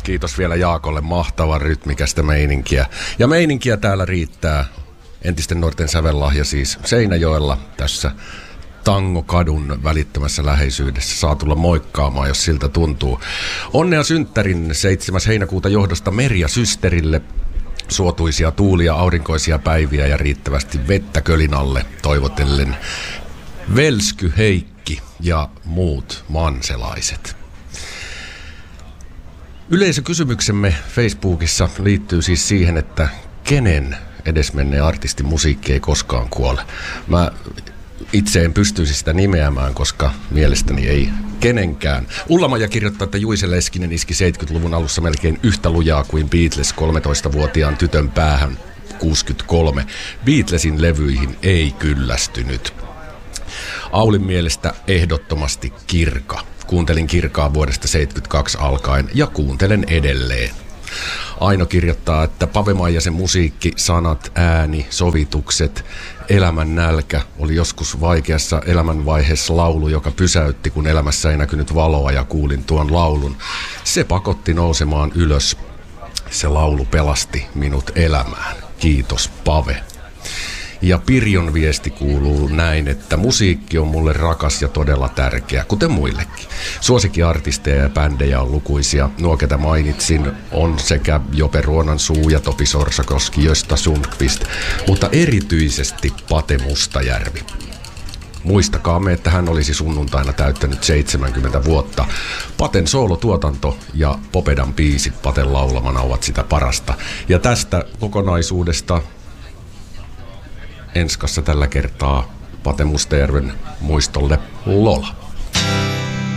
Kiitos vielä Jaakolle, mahtavan rytmikästä meininkiä. Ja meininkiä täällä riittää. Entisten nuorten sävellahja siis Seinäjoella tässä Tangokadun välittömässä läheisyydessä. Saa tulla moikkaamaan, jos siltä tuntuu. Onnea synttärin 7. heinäkuuta johdosta Merja Systerille. Suotuisia tuulia, aurinkoisia päiviä ja riittävästi vettä kölin alle toivotellen Velsky, Heikki ja muut manselaiset. Yleisökysymyksemme Facebookissa liittyy siis siihen, että kenen edesmenneen artistin musiikki ei koskaan kuole. Mä itse en pystyisi sitä nimeämään, koska mielestäni ei kenenkään. Ulla-Maija kirjoittaa, että Juise Leskinen iski 70-luvun alussa melkein yhtä lujaa kuin Beatles 13-vuotiaan tytön päähän 63. Beatlesin levyihin ei kyllästynyt. Aulin mielestä ehdottomasti Kirka. Kuuntelin Kirkaa vuodesta 72 alkaen ja kuuntelen edelleen. Aino kirjoittaa, että Pave Maijasen musiikki, sanat, ääni, sovitukset, elämän nälkä oli joskus vaikeassa elämänvaiheessa laulu, joka pysäytti, kun elämässä ei näkynyt valoa ja kuulin tuon laulun. Se pakotti nousemaan ylös. Se laulu pelasti minut elämään. Kiitos Pave. Ja Pirjon viesti kuuluu näin, että musiikki on mulle rakas ja todella tärkeä, kuten muillekin. Suosikkiartisteja ja bändejä on lukuisia. Nuo, ketä mainitsin, on sekä Jope Ruonansuu ja Topi Sorsakoski, Gösta Sundqvist, mutta erityisesti Pate Mustajärvi. Muistakaamme, että hän olisi sunnuntaina täyttänyt 70 vuotta. Paten soolotuotanto ja Popedan biisit Paten laulamana ovat sitä parasta. Ja tästä kokonaisuudesta Enskassa tällä kertaa Pate Mustajärven muistolle Lola.